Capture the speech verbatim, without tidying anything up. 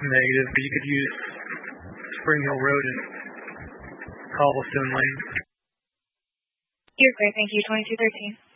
Negative, but you could use Spring Hill Road and Cobblestone Lane. You're great, thank you. twenty-two thirteen.